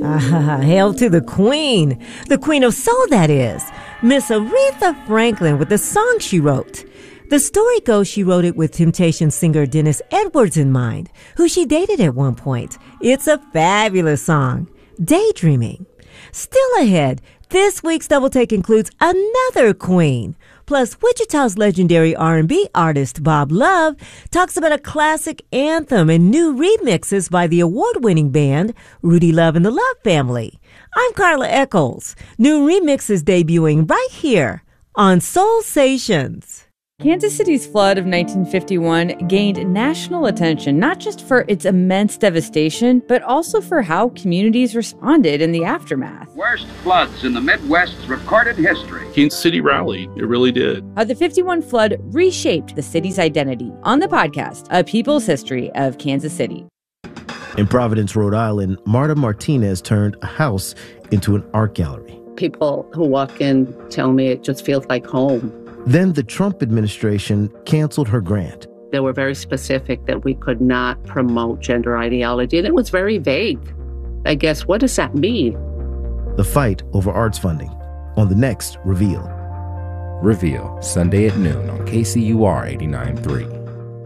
Hail to the Queen of Soul, that is, Miss Aretha Franklin with the song she wrote. The story goes she wrote it with Temptation singer Dennis Edwards in mind, who she dated at one point. It's a fabulous song. Daydreaming. Still ahead, this week's Double Take includes another queen. Plus, Wichita's legendary R&B artist Bob Love talks about a classic anthem and new remixes by the award-winning band Rudy Love and the Love Family. I'm Carla Eccles. New remixes debuting right here on Soul Stations. Kansas City's flood of 1951 gained national attention not just for its immense devastation, but also for how communities responded in the aftermath. Worst floods in the Midwest's recorded history. Kansas City rallied. It really did. How the 51 flood reshaped the city's identity. On the podcast, A People's History of Kansas City. In Providence, Rhode Island, Marta Martinez turned a house into an art gallery. People who walk in tell me it just feels like home. Then the Trump administration canceled her grant. They were very specific that we could not promote gender ideology, and it was very vague. I guess, what does that mean? The fight over arts funding on the next Reveal. Reveal, Sunday at noon on KCUR 89.3.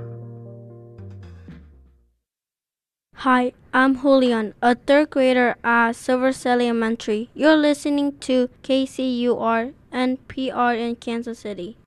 Hi, I'm Julian, a third grader at Silver Elementary. You're listening to KCUR NPR in Kansas City.